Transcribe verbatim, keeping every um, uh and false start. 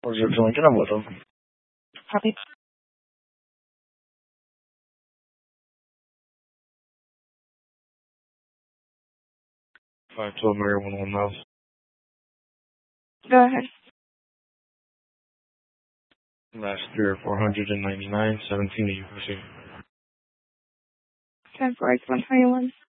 Or zero two Lincoln, I'm with them. Copy. five twelve Mary one one Miles. Go ahead. Last year, four hundred ninety-nine, seventeen, you proceed. ten four X one twenty-one.